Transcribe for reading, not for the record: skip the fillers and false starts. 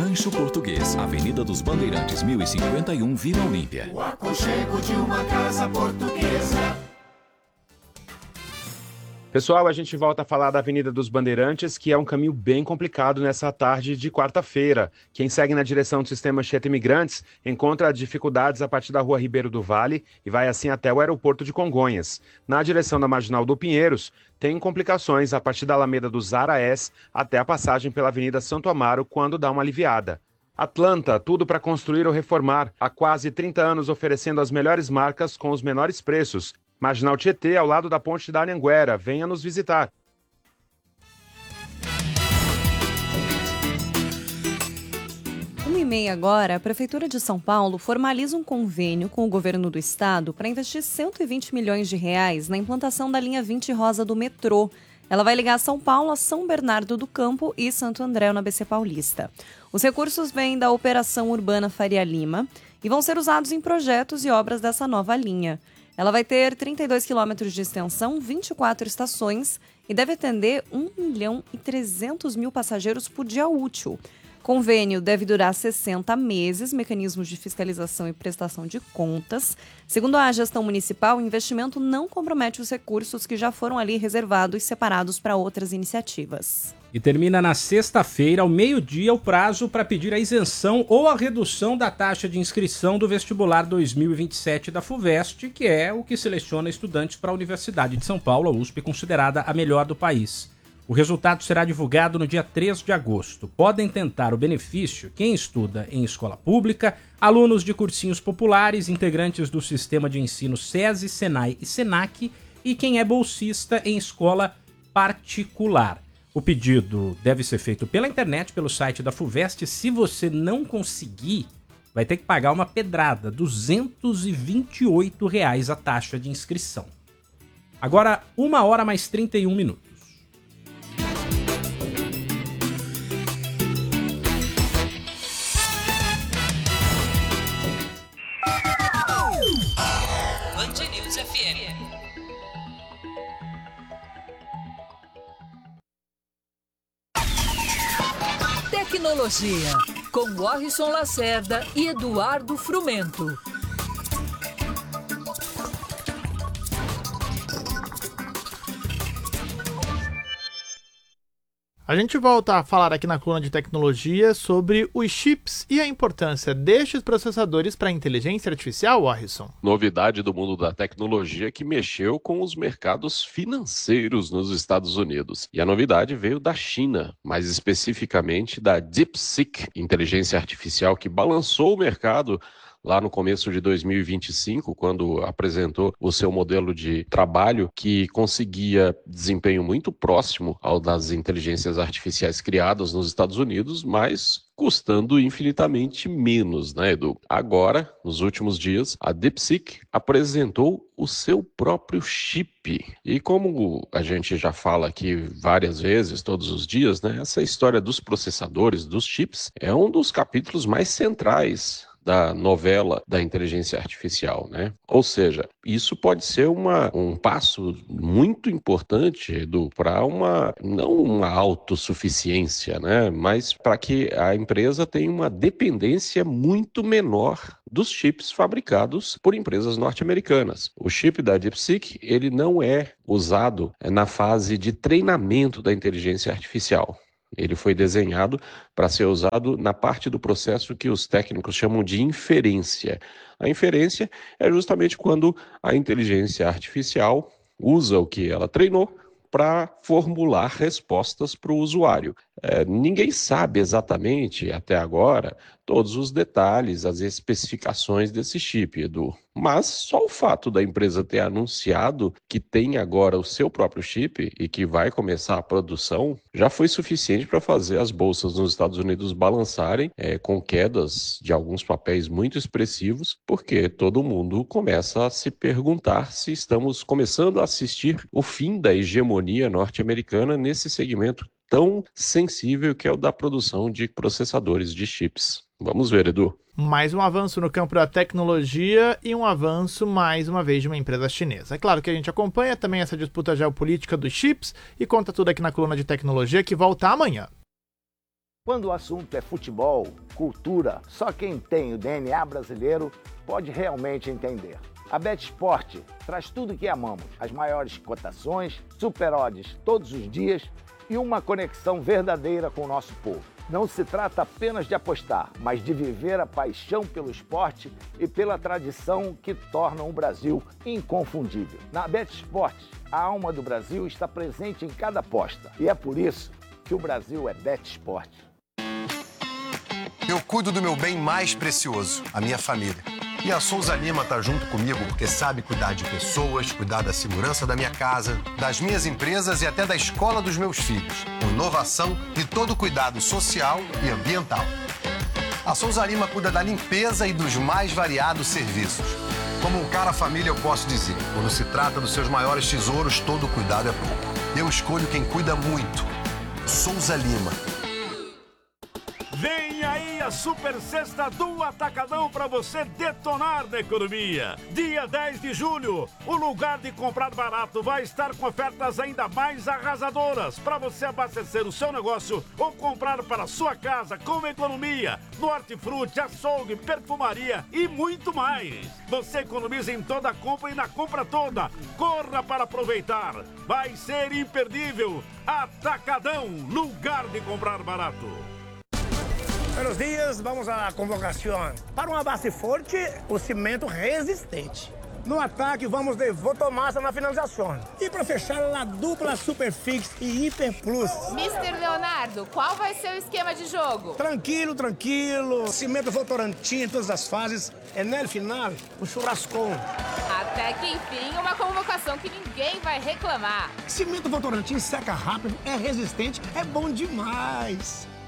Rancho Português, Avenida dos Bandeirantes, 1051, Vila Olímpia. O aconchego de uma casa portuguesa. Pessoal, a gente volta a falar da Avenida dos Bandeirantes, que é um caminho bem complicado nessa tarde de quarta-feira. Quem segue na direção do sistema Anchieta Imigrantes encontra dificuldades a partir da Rua Ribeiro do Vale e vai assim até o aeroporto de Congonhas. Na direção da Marginal do Pinheiros, tem complicações a partir da Alameda dos Araés até a passagem pela Avenida Santo Amaro, quando dá uma aliviada. Atlanta, tudo para construir ou reformar. Há quase 30 anos oferecendo as melhores marcas com os menores preços. Marginal Tietê, ao lado da Ponte da Anhanguera. Venha nos visitar. Uma e meia agora, a Prefeitura de São Paulo formaliza um convênio com o governo do estado para investir 120 milhões de reais na implantação da linha 20 rosa do metrô. Ela vai ligar São Paulo a São Bernardo do Campo e Santo André, no ABC Paulista. Os recursos vêm da Operação Urbana Faria Lima e vão ser usados em projetos e obras dessa nova linha. Ela vai ter 32 quilômetros de extensão, 24 estações e deve atender 1.300.000 passageiros por dia útil. Convênio deve durar 60 meses, mecanismos de fiscalização e prestação de contas. Segundo a gestão municipal, o investimento não compromete os recursos que já foram ali reservados e separados para outras iniciativas. E termina na sexta-feira, ao meio-dia, o prazo para pedir a isenção ou a redução da taxa de inscrição do vestibular 2027 da FUVEST, que é o que seleciona estudantes para a Universidade de São Paulo, a USP, considerada a melhor do país. O resultado será divulgado no dia 3 de agosto. Podem tentar o benefício quem estuda em escola pública, alunos de cursinhos populares, integrantes do sistema de ensino SESI, SENAI e SENAC e quem é bolsista em escola particular. O pedido deve ser feito pela internet, pelo site da FUVEST. Se você não conseguir, vai ter que pagar uma pedrada, R$ 228 a taxa de inscrição. Agora, 1h mais 31 minutos. Tecnologia, com Warrison Lacerda e Eduardo Frumento. A gente volta a falar aqui na coluna de tecnologia sobre os chips e a importância destes processadores para a inteligência artificial, Warrison. Novidade do mundo da tecnologia que mexeu com os mercados financeiros nos Estados Unidos. E a novidade veio da China, mais especificamente da DeepSeek, inteligência artificial que balançou o mercado lá no começo de 2025, quando apresentou o seu modelo de trabalho que conseguia desempenho muito próximo ao das inteligências artificiais criadas nos Estados Unidos, mas custando infinitamente menos, né, Edu? Agora, nos últimos dias, a DeepSeek apresentou o seu próprio chip. E como a gente já fala aqui várias vezes, todos os dias, né, essa história dos processadores, dos chips, é um dos capítulos mais centrais da novela da inteligência artificial, né? Ou seja, isso pode ser um passo muito importante, Edu, para não uma autossuficiência, né? Mas para que a empresa tenha uma dependência muito menor dos chips fabricados por empresas norte-americanas. O chip da DeepSeek, ele não é usado na fase de treinamento da inteligência artificial. Ele foi desenhado para ser usado na parte do processo que os técnicos chamam de inferência. A inferência é justamente quando a inteligência artificial usa o que ela treinou para formular respostas para o usuário. Ninguém sabe exatamente, até agora, todos os detalhes, as especificações desse chip, Edu. Mas só o fato da empresa ter anunciado que tem agora o seu próprio chip e que vai começar a produção, já foi suficiente para fazer as bolsas nos Estados Unidos balançarem com quedas de alguns papéis muito expressivos, porque todo mundo começa a se perguntar se estamos começando a assistir o fim da hegemonia norte-americana nesse segmento tão sensível que é o da produção de processadores de chips. Vamos ver, Edu. Mais um avanço no campo da tecnologia e um avanço, mais uma vez, de uma empresa chinesa. É claro que a gente acompanha também essa disputa geopolítica dos chips e conta tudo aqui na coluna de tecnologia, que volta amanhã. Quando o assunto é futebol, cultura, só quem tem o DNA brasileiro pode realmente entender. A BetSport traz tudo o que amamos, as maiores cotações, super odds todos os dias e uma conexão verdadeira com o nosso povo. Não se trata apenas de apostar, mas de viver a paixão pelo esporte e pela tradição que tornam o Brasil inconfundível. Na BetSport, a alma do Brasil está presente em cada aposta e é por isso que o Brasil é BetSport. Eu cuido do meu bem mais precioso, a minha família. E a Souza Lima tá junto comigo porque sabe cuidar de pessoas, cuidar da segurança da minha casa, das minhas empresas e até da escola dos meus filhos, com inovação e todo cuidado social e ambiental. A Souza Lima cuida da limpeza e dos mais variados serviços. Como um cara família, eu posso dizer, quando se trata dos seus maiores tesouros, todo cuidado é pouco. Eu escolho quem cuida muito. Souza Lima. Vem aí a Super Sexta do Atacadão para você detonar na economia. Dia 10 de julho, o lugar de comprar barato vai estar com ofertas ainda mais arrasadoras para você abastecer o seu negócio ou comprar para sua casa com economia no hortifruti, açougue, perfumaria e muito mais. Você economiza em toda a compra e na compra toda. Corra para aproveitar. Vai ser imperdível. Atacadão, lugar de comprar barato. Buenos dias, vamos à convocação. Para uma base forte, o cimento resistente. No ataque, vamos de Votomassa na finalização. E para fechar, a dupla Superfix e Hiper Plus. Mr. Leonardo, qual vai ser o esquema de jogo? Tranquilo, tranquilo. Cimento Votorantim em todas as fases. E no final, o churrascão. Até que enfim, uma convocação que ninguém vai reclamar. Cimento Votorantim seca rápido, é resistente, é bom demais.